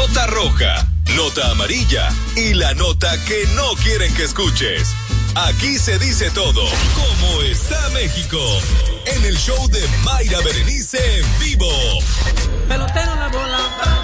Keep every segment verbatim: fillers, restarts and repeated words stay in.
nota roja, nota amarilla y la nota que no quieren que escuches. Aquí se dice todo. ¿Cómo está México? En el show de Mayra Berenice en vivo. Pelotero la bola.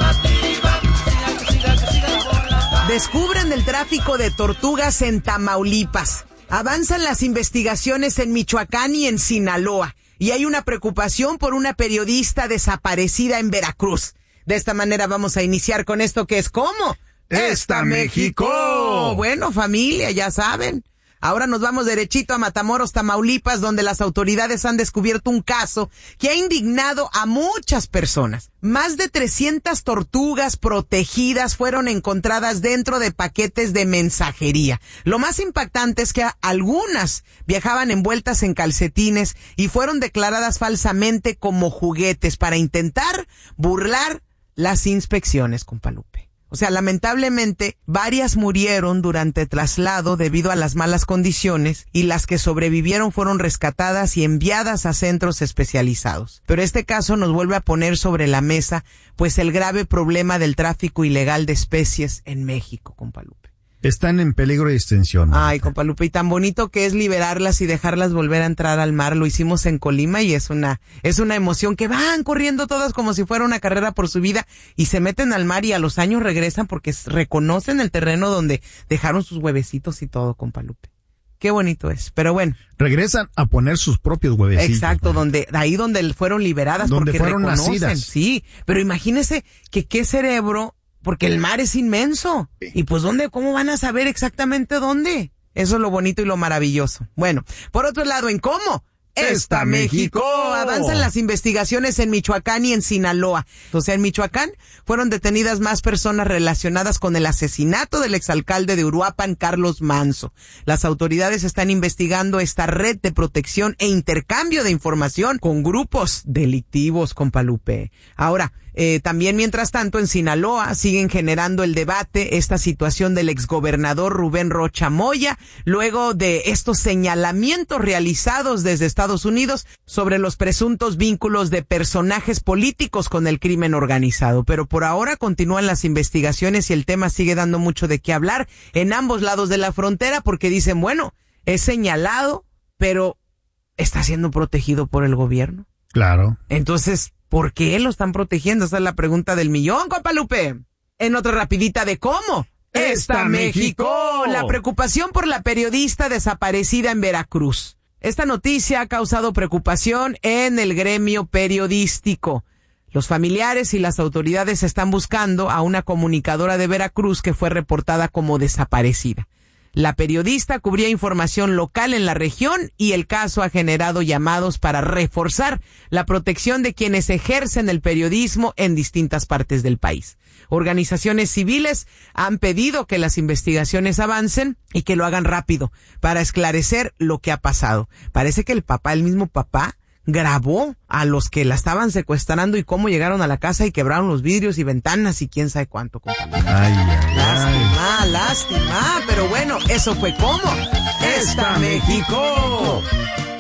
Descubren el tráfico de tortugas en Tamaulipas. Avanzan las investigaciones en Michoacán y en Sinaloa. Y hay una preocupación por una periodista desaparecida en Veracruz. De esta manera vamos a iniciar con esto que es ¿cómo? ¡Está México! Bueno, familia, ya saben. Ahora nos vamos derechito a Matamoros, Tamaulipas, donde las autoridades han descubierto un caso que ha indignado a muchas personas. Más de trescientas tortugas protegidas fueron encontradas dentro de paquetes de mensajería. Lo más impactante es que algunas viajaban envueltas en calcetines y fueron declaradas falsamente como juguetes para intentar burlar las inspecciones, compa Lupe. O sea, lamentablemente, varias murieron durante el traslado debido a las malas condiciones y las que sobrevivieron fueron rescatadas y enviadas a centros especializados. Pero este caso nos vuelve a poner sobre la mesa, pues, el grave problema del tráfico ilegal de especies en México, compa Lupe. Están en peligro de extinción. Ay, compa Lupe, y tan bonito que es liberarlas y dejarlas volver a entrar al mar. Lo hicimos en Colima y es una es una emoción que van corriendo todas como si fuera una carrera por su vida y se meten al mar y a los años regresan porque reconocen el terreno donde dejaron sus huevecitos y todo, compa Lupe. Qué bonito es, pero bueno. Regresan a poner sus propios huevecitos. Exacto, ¿no? donde ahí donde fueron liberadas donde porque fueron reconocen. Nacidas. Sí, pero imagínese que qué cerebro. Porque el mar es inmenso. Y pues, ¿dónde? ¿Cómo van a saber exactamente dónde? Eso es lo bonito y lo maravilloso. Bueno, por otro lado, ¿en cómo? ¡Está México! Avanzan las investigaciones en Michoacán y en Sinaloa. O sea, en Michoacán fueron detenidas más personas relacionadas con el asesinato del exalcalde de Uruapan, Carlos Manzo. Las autoridades están investigando esta red de protección e intercambio de información con grupos delictivos, compa Lupe. Ahora, Eh, también, mientras tanto, en Sinaloa siguen generando el debate esta situación del exgobernador Rubén Rocha Moya, luego de estos señalamientos realizados desde Estados Unidos sobre los presuntos vínculos de personajes políticos con el crimen organizado. Pero por ahora continúan las investigaciones y el tema sigue dando mucho de qué hablar en ambos lados de la frontera porque dicen, bueno, es señalado, pero ¿está siendo protegido por el gobierno? Claro. Entonces, ¿por qué lo están protegiendo? Esa es la pregunta del millón, compa Lupe. En otra rapidita de cómo. ¡Está México! La preocupación por la periodista desaparecida en Veracruz. Esta noticia ha causado preocupación en el gremio periodístico. Los familiares y las autoridades están buscando a una comunicadora de Veracruz que fue reportada como desaparecida. La periodista cubría información local en la región y el caso ha generado llamados para reforzar la protección de quienes ejercen el periodismo en distintas partes del país. Organizaciones civiles han pedido que las investigaciones avancen y que lo hagan rápido para esclarecer lo que ha pasado. Parece que el papá, el mismo papá, grabó a los que la estaban secuestrando y cómo llegaron a la casa y quebraron los vidrios y ventanas y quién sabe cuánto. Compañero. Ay, ay, lástima, lástima, pero bueno, eso fue como ¡Está México!